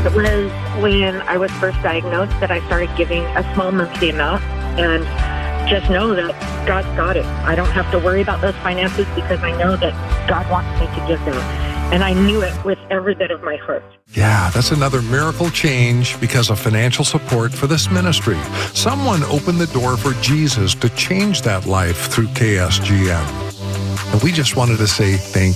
It was when I was first diagnosed that I started giving a small monthly amount, and just know that God's got it. I don't have to worry about those finances because I know that God wants me to give them. And I knew it with every bit of my heart. Yeah, that's another miracle change because of financial support for this ministry. Someone opened the door for Jesus to change that life through KSGN. And we just wanted to say thank